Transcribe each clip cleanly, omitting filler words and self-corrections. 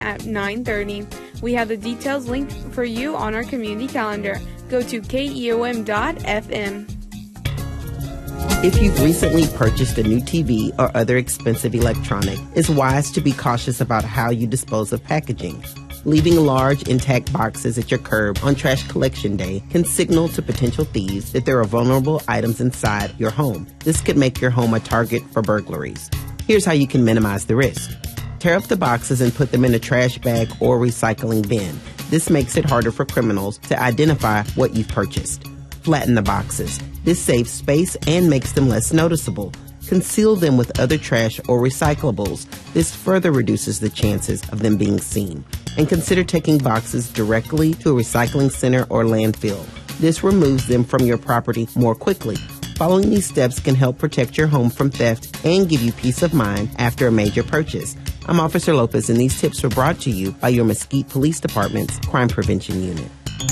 at 9:30. We have the details linked for you on our community calendar. Go to keom.fm. If you've recently purchased a new TV or other expensive electronic, it's wise to be cautious about how you dispose of packaging. Leaving large, intact boxes at your curb on trash collection day can signal to potential thieves that there are vulnerable items inside your home. This could make your home a target for burglaries. Here's how you can minimize the risk. Tear up the boxes and put them in a trash bag or recycling bin. This makes it harder for criminals to identify what you've purchased. Flatten the boxes. This saves space and makes them less noticeable. Conceal them with other trash or recyclables. This further reduces the chances of them being seen. And consider taking boxes directly to a recycling center or landfill. This removes them from your property more quickly. Following these steps can help protect your home from theft and give you peace of mind after a major purchase. I'm Officer Lopez, and these tips were brought to you by your Mesquite Police Department's Crime Prevention Unit.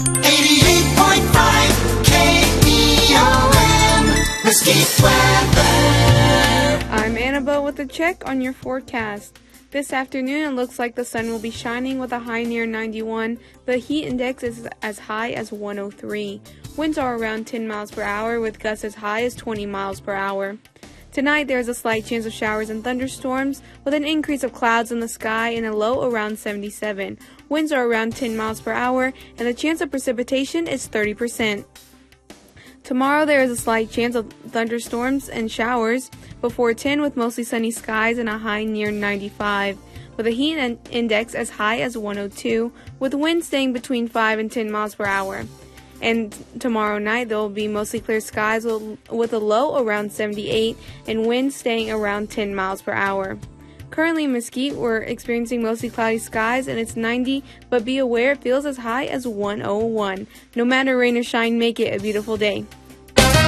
88.5 KEOM, Mesquite weather. I'm Annabelle with a check on your forecast. This afternoon, it looks like the sun will be shining with a high near 91. The heat index is as high as 103. Winds are around 10 miles per hour with gusts as high as 20 miles per hour. Tonight, there is a slight chance of showers and thunderstorms with an increase of clouds in the sky and a low around 77. Winds are around 10 miles per hour and the chance of precipitation is 30%. Tomorrow, there is a slight chance of thunderstorms and showers before 10 with mostly sunny skies and a high near 95, with a heat index as high as 102, with winds staying between 5 and 10 miles per hour. And tomorrow night, there will be mostly clear skies with a low around 78 and winds staying around 10 miles per hour. Currently in Mesquite, we're experiencing mostly cloudy skies and it's 90, but be aware it feels as high as 101. No matter rain or shine, make it a beautiful day.